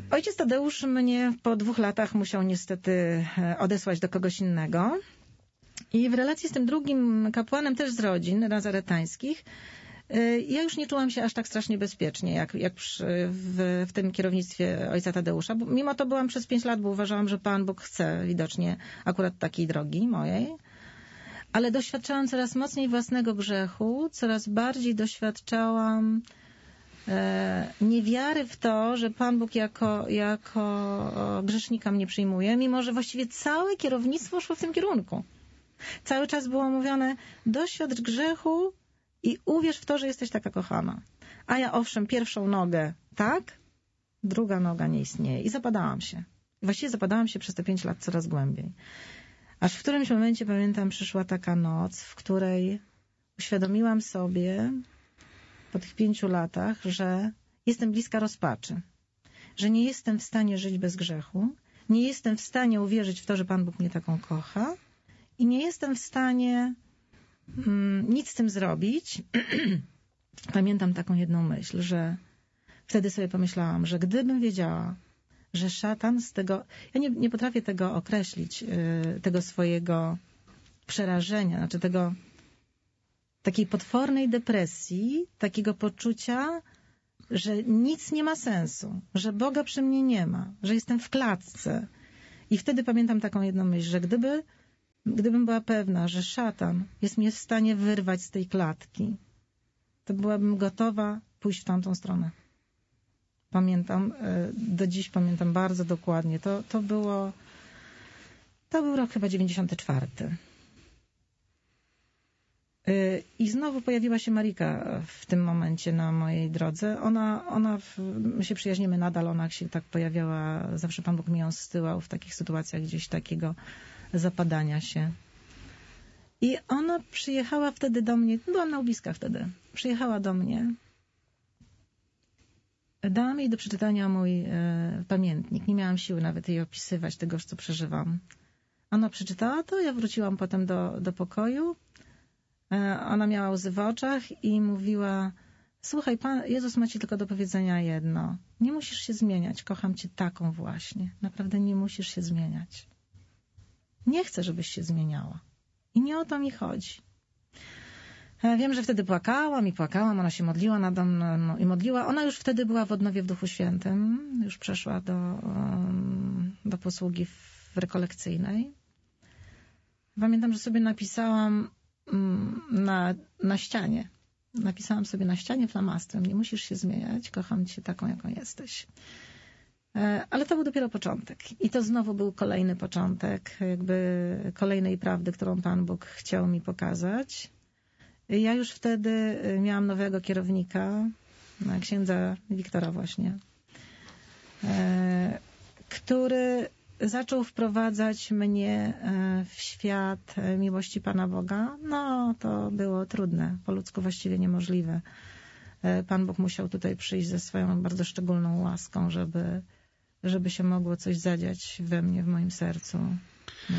Ojciec Tadeusz mnie po 2 latach musiał niestety odesłać do kogoś innego. I w relacji z tym drugim kapłanem, też z rodzin nazaretańskich, ja już nie czułam się aż tak strasznie bezpiecznie, jak w tym kierownictwie ojca Tadeusza. Bo mimo to byłam przez 5 lat, bo uważałam, że Pan Bóg chce widocznie akurat takiej drogi mojej. Ale doświadczałam coraz mocniej własnego grzechu, coraz bardziej doświadczałam niewiary w to, że Pan Bóg jako grzesznika mnie przyjmuje, mimo że właściwie całe kierownictwo szło w tym kierunku. Cały czas było mówione, doświadcz grzechu i uwierz w to, że jesteś taka kochana. A ja owszem, pierwszą nogę tak, druga noga nie istnieje. I zapadałam się. Właściwie zapadałam się przez te 5 lat coraz głębiej. Aż w którymś momencie, pamiętam, przyszła taka noc, w której uświadomiłam sobie po tych 5 latach, że jestem bliska rozpaczy. Że nie jestem w stanie żyć bez grzechu. Nie jestem w stanie uwierzyć w to, że Pan Bóg mnie taką kocha. I nie jestem w stanie nic z tym zrobić. Pamiętam taką jedną myśl, że wtedy sobie pomyślałam, że gdybym wiedziała, że szatan z tego... Ja nie potrafię tego określić, tego swojego przerażenia, znaczy takiej potwornej depresji, takiego poczucia, że nic nie ma sensu, że Boga przy mnie nie ma, że jestem w klatce. I wtedy pamiętam taką jedną myśl, że gdybym była pewna, że szatan jest mnie w stanie wyrwać z tej klatki, to byłabym gotowa pójść w tamtą stronę. Pamiętam, do dziś pamiętam bardzo dokładnie. To był rok chyba 94. I znowu pojawiła się Marika w tym momencie na mojej drodze. My się przyjaźnimy nadal, ona się tak pojawiała, zawsze Pan Bóg mi ją zsyłał w takich sytuacjach gdzieś takiego zapadania się. I ona przyjechała wtedy do mnie, byłam na Ubiskach wtedy, przyjechała do mnie. Dałam jej do przeczytania mój pamiętnik. Nie miałam siły nawet jej opisywać tego, co przeżywam. Ona przeczytała to, ja wróciłam potem do pokoju. Ona miała łzy w oczach i mówiła, słuchaj, Pan Jezus ma ci tylko do powiedzenia jedno. Nie musisz się zmieniać, kocham cię taką właśnie. Naprawdę nie musisz się zmieniać. Nie chcę, żebyś się zmieniała. I nie o to mi chodzi. Wiem, że wtedy płakałam, ona się modliła nade mną i modliła. Ona już wtedy była w odnowie w Duchu Świętym, już przeszła do posługi rekolekcyjnej. Pamiętam, że sobie napisałam na ścianie. Napisałam sobie na ścianie flamastrem, nie musisz się zmieniać, kocham cię taką, jaką jesteś. Ale to był dopiero początek. I to znowu był kolejny początek, jakby kolejnej prawdy, którą Pan Bóg chciał mi pokazać. Ja już wtedy miałam nowego kierownika, księdza Wiktora właśnie, który zaczął wprowadzać mnie w świat miłości Pana Boga. No, to było trudne, po ludzku właściwie niemożliwe. Pan Bóg musiał tutaj przyjść ze swoją bardzo szczególną łaską, żeby się mogło coś zadziać we mnie, w moim sercu.